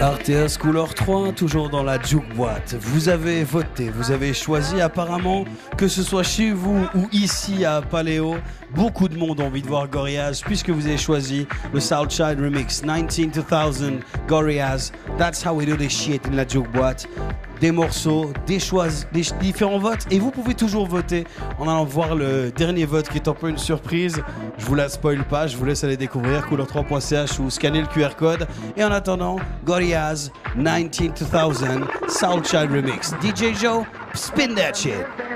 RTS Couleur 3, toujours dans la juke boîte. Vous avez voté, vous avez choisi apparemment, que ce soit chez vous ou ici à Paléo, beaucoup de monde a envie de voir Gorillaz puisque vous avez choisi le Southside Remix 19-2000 Gorillaz. That's how we do this shit in la juke boîte. Des morceaux, des choix, des différents votes et vous pouvez toujours voter en allant voir le dernier vote qui est un peu une surprise. Je vous la spoil pas, je vous laisse aller découvrir couleur3.ch ou scanner le QR code. Et en attendant, Gorillaz 19-2000 Southside Remix. DJ Joe, spin that shit.